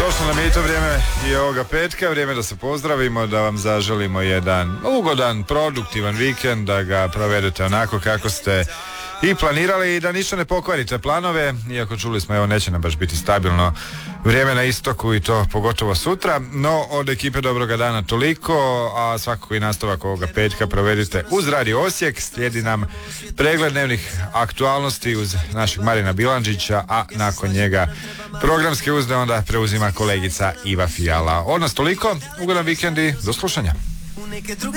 Došlo nam je i to vrijeme i ovoga petka, vrijeme da se pozdravimo, da vam zaželimo jedan ugodan, produktivan vikend, da ga provedete onako kako ste i planirali i da ništa ne pokvarite planove, iako čuli smo, evo, neće nam baš biti stabilno vrijeme na istoku i to pogotovo sutra, no od ekipe Dobroga dana toliko, a svakako i nastavak ovoga petka provedite uz Radio Osijek. Slijedi nam pregled dnevnih aktualnosti uz našeg Marina Bilandžića, a nakon njega programske uzde onda preuzima kolegica Iva Fijala. Od nas toliko, ugodan vikend i do slušanja.